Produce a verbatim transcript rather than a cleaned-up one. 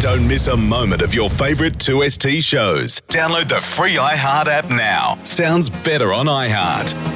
Don't miss a moment of your favourite two S T shows. Download the free iHeart app now. Sounds better on iHeart.